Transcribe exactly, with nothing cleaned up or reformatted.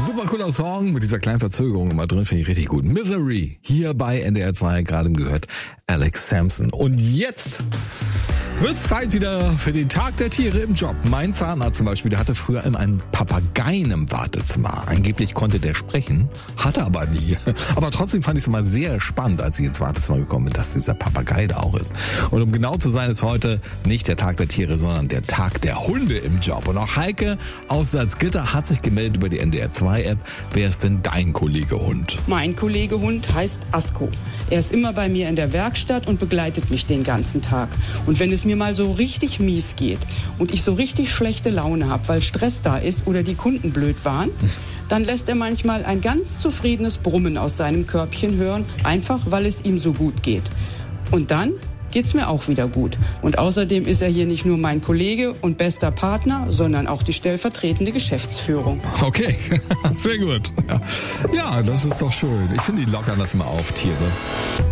Super cooler Song mit dieser kleinen Verzögerung immer drin, finde ich richtig gut. Misery, hier bei N D R zwei, gerade gehört Alex Sampson. Und jetzt wird's Zeit wieder für den Tag der Tiere im Job. Mein Zahnarzt zum Beispiel, der hatte früher immer einen Papageien im Wartezimmer. Angeblich konnte der sprechen, hatte aber nie. Aber trotzdem fand ich es immer sehr spannend, als ich ins Wartezimmer gekommen bin, dass dieser Papagei da auch ist. Und um genau zu sein, ist heute nicht der Tag der Tiere, sondern der Tag der Hunde im Job. Und auch Heike aus Salzgitter hat sich gemeldet über die N D R zwei App. Wer ist denn dein Kollege Hund? Mein Kollege Hund heißt Asko. Er ist immer bei mir in der Werkstatt und begleitet mich den ganzen Tag. Und wenn es mir mal so richtig mies geht und ich so richtig schlechte Laune habe, weil Stress da ist oder die Kunden blöd waren, dann lässt er manchmal ein ganz zufriedenes Brummen aus seinem Körbchen hören, einfach weil es ihm so gut geht. Und dann geht's mir auch wieder gut. Und außerdem ist er hier nicht nur mein Kollege und bester Partner, sondern auch die stellvertretende Geschäftsführung. Okay, sehr gut. Ja. Ja, das ist doch schön. Ich finde, die lockern das mal auf, Tiere.